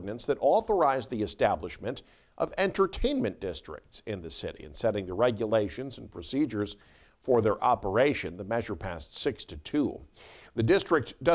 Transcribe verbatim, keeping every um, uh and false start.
ordinance that authorized the establishment of entertainment districts in the city and setting the regulations and procedures for their operation. The measure passed six to two. The district does